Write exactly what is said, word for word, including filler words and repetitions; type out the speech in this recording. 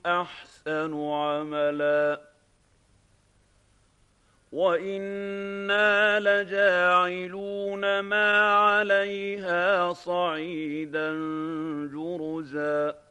أحسن عملا وإنا لجاعلون ما عليها صعيدا جرزا